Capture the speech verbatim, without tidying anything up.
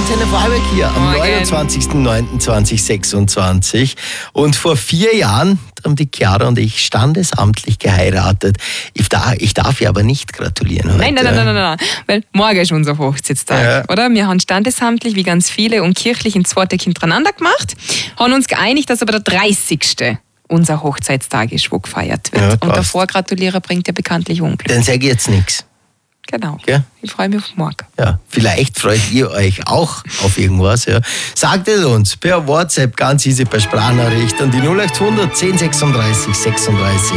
Antenne Vorarlberg hier am Morgen. neunundzwanzigsten neunten zweitausendsechsundzwanzig. Und vor vier Jahren haben die Chiara und ich standesamtlich geheiratet. Ich darf, ich darf ihr aber nicht gratulieren heute. Nein, nein, nein, nein, nein, nein, weil morgen ist unser Hochzeitstag, Ja. oder? Wir haben standesamtlich, wie ganz viele, und kirchlich in zwei Tage hintereinander gemacht, haben uns geeinigt, dass aber der dreißigste unser Hochzeitstag ist, wo gefeiert wird. Ja, und passt. davor gratulieren bringt ja bekanntlich Unglück. Dann sage ich jetzt nichts. Genau. Gell? Ich freue mich auf morgen. Ja, vielleicht freut ihr euch auch auf irgendwas. Ja. Sagt es uns per WhatsApp, ganz easy per Sprachnachricht an die null acht hundert zehn sechsunddreißig sechsunddreißig.